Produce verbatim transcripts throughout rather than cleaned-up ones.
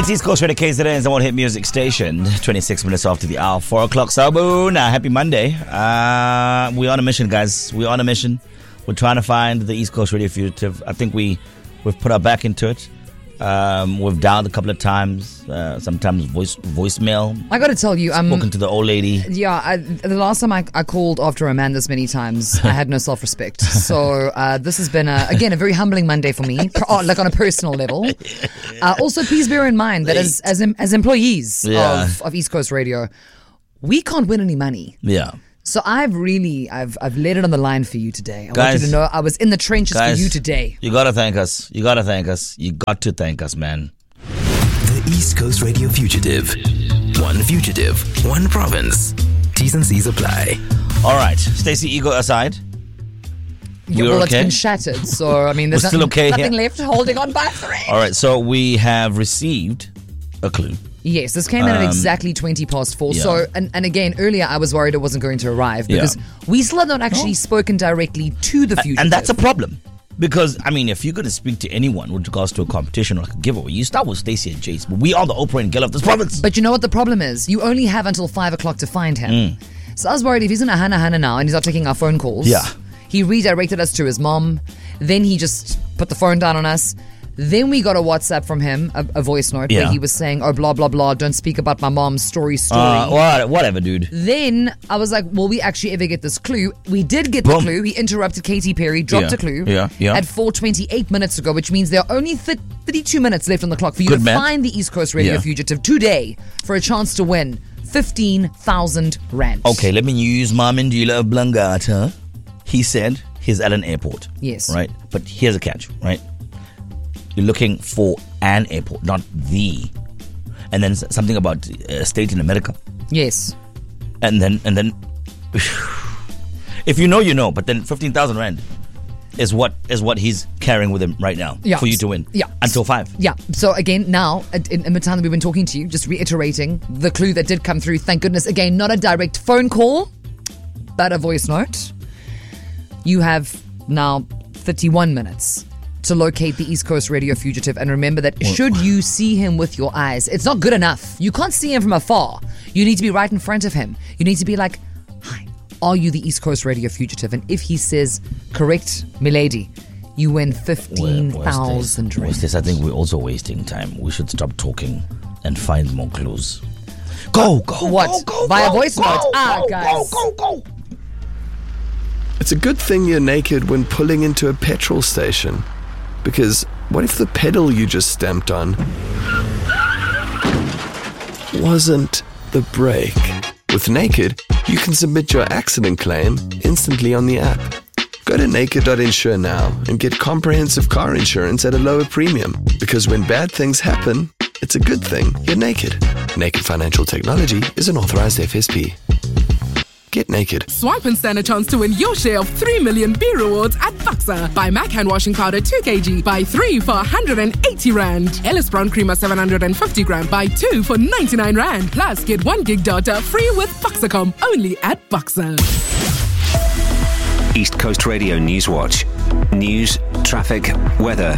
It's East Coast Radio K Z N's One Hit Music Station. twenty-six minutes after the hour, four o'clock. Sabuna, happy Monday. Uh, we're on a mission, guys. We're on a mission. We're trying to find the East Coast Radio Fugitive. I think we, we've put our back into it. Um, we've dialed a couple of times, uh, sometimes voice voicemail. I got to tell you, I'm spoken to the old lady. Yeah, I, the last time I, I called after a man this many times, I had no self-respect. So uh, this has been a, again a very humbling Monday for me, oh, like on a personal level. Uh, also, please bear in mind that as as as employees yeah. of, of East Coast Radio, we can't win any money. Yeah. So I've really, I've I've laid it on the line for you today. I Guys, want you to know I was in the trenches guys, for you today. You gotta thank us. You gotta thank us. You got to thank us, man. The East Coast Radio Fugitive. One fugitive, one province. T's and C's apply. All right, Stacey, ego aside. Yeah, We're well, okay? it's been shattered. So I mean, there's We're still nothing, okay nothing here. left holding on by thread. All right, so we have received a clue. Yes, this came in at Um, exactly twenty past four. yeah. So, and, and again, earlier I was worried it wasn't going to arrive because Yeah. we still have not actually Oh. spoken directly to the fugitive. And that's a problem. Because, I mean, if you're going to speak to anyone with regards to a competition or like a giveaway, you start with Stacey and Jace. But we are the Oprah and Gill of this province. But you know what the problem is? You only have until five o'clock to find him. Mm. So I was worried if he's in a Hana Hana now and he's not taking our phone calls. Yeah. He redirected us to his mom. Then he just put the phone down on us. Then we got a WhatsApp from him, a, a voice note, Yeah. where he was saying, oh, blah, blah, blah, don't speak about my mom's story, story. Uh, what, whatever, dude. Then I was like, will we actually ever get this clue? We did get Boom. the clue. He interrupted Katy Perry, dropped Yeah, a clue yeah, yeah. at four twenty-eight minutes ago, which means there are only th- thirty-two minutes left on the clock for you Good to man. find the East Coast Radio Yeah. Fugitive today for a chance to win fifteen thousand rand. Okay, let me use Mamindila of Blangata. He said he's at an airport. Yes. Right? But here's a catch, right? You're looking for an airport, not the. And then s- something about a state in America. Yes. And then, and then, if you know, you know. But then fifteen thousand rand is what is what he's carrying with him right now Yeah. for you to win. Yeah. Until five. Yeah. So again, now, in, in the time that we've been talking to you, just reiterating the clue that did come through. Thank goodness. Again, not a direct phone call, but a voice note. You have now thirty-one minutes to locate the East Coast Radio Fugitive. And remember that should you see him with your eyes, it's not good enough. You can't see him from afar. You need to be right in front of him. You need to be like, hi, are you the East Coast Radio Fugitive? And if he says, correct, milady, you win fifteen thousand Where's this? I think we're also wasting time. We should stop talking and find more clues. Go, go, What? go, go, Via go, voice go, note? go, Ah, go, guys. Go, go, go. It's a good thing you're naked when pulling into a petrol station. Because what if the pedal you just stamped on wasn't the brake? With Naked, you can submit your accident claim instantly on the app. Go to naked dot insure now and get comprehensive car insurance at a lower premium. Because when bad things happen, it's a good thing you're naked. Naked Financial Technology is an authorized F S P. Get naked. Swipe and stand a chance to win your share of three million B rewards at Faxa. Buy Mac hand washing powder two kilograms. Buy three for one hundred eighty rand. Ellis Brown Creamer seven hundred fifty gram. Buy two for ninety-nine rand. Plus get one gig data free with Faxacom only at Faxa. East Coast Radio News Watch. News, traffic, weather.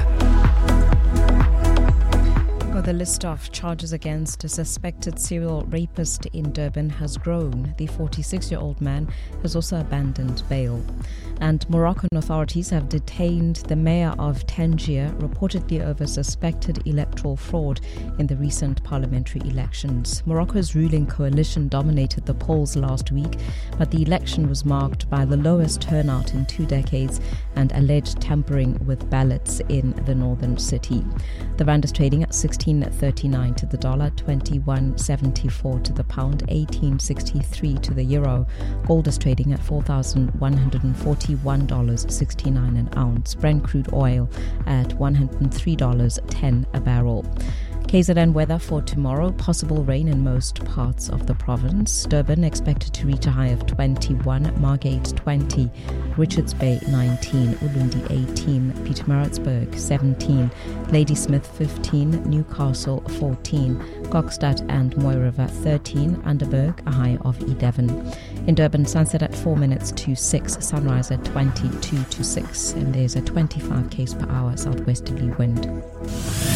Well, the list of charges against a suspected serial rapist in Durban has grown. The forty-six-year-old man has also abandoned bail. And Moroccan authorities have detained the mayor of Tangier, reportedly over suspected electoral fraud in the recent parliamentary elections. Morocco's ruling coalition dominated the polls last week, but the election was marked by the lowest turnout in two decades and alleged tampering with ballots in the northern city. The rand is trading at sixteen thirty-nine to the dollar, twenty-one seventy-four to the pound, eighteen sixty-three to the euro. Gold is trading at four thousand one hundred forty-one dollars and sixty-nine cents an ounce. Brent crude oil at one hundred three dollars and ten cents a barrel. K Z N weather for tomorrow. Possible rain in most parts of the province. Durban expected to reach a high of twenty-one, Margate twenty, Richards Bay nineteen, Ulundi eighteen, Pietermaritzburg seventeen, Ladysmith fifteen, Newcastle fourteen, Kokstad and Moy River thirteen, Underberg a high of eleven. In Durban, sunset at four minutes to six, sunrise at twenty-two to six, and there's a twenty-five k's per hour southwesterly wind.